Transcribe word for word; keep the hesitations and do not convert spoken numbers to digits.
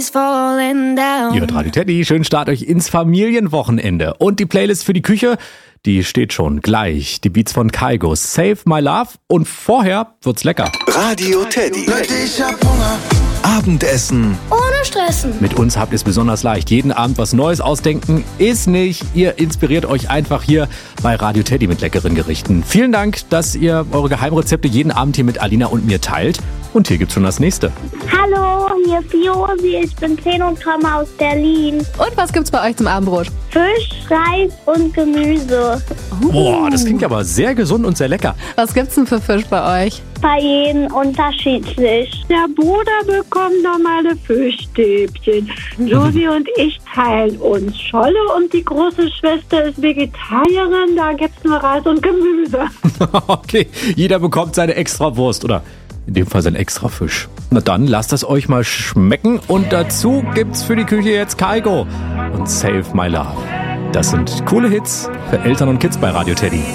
Ihr hört Radio Teddy, schönen Start euch ins Familienwochenende. Und die Playlist für die Küche, die steht schon gleich. Die Beats von Kygo, Save My Love. Und vorher wird's lecker. Radio Teddy. Ich hab Hunger. Abendessen. Ohne Stressen. Mit uns habt ihr es besonders leicht. Jeden Abend was Neues ausdenken ist nicht. Ihr inspiriert euch einfach hier bei Radio Teddy mit leckeren Gerichten. Vielen Dank, dass ihr eure Geheimrezepte jeden Abend hier mit Alina und mir teilt. Und hier gibt's schon das nächste. Hallo, hier ist Josi, ich bin zehn und komme aus Berlin. Und was gibt's bei euch zum Abendbrot? Fisch, Reis und Gemüse. Uh. Boah, das klingt aber sehr gesund und sehr lecker. Was gibt's denn für Fisch bei euch? Bei jedem unterschiedlich. Der Bruder bekommt normale Fischstäbchen. Josi und ich teilen uns Scholle und die große Schwester ist Vegetarierin. Da gibt's nur Reis und Gemüse. Okay, jeder bekommt seine extra Wurst oder in dem Fall sein extra Fisch. Na dann, lasst es euch mal schmecken. Und dazu gibt's für die Küche jetzt Kygo und Save My Love. Das sind coole Hits für Eltern und Kids bei Radio Teddy.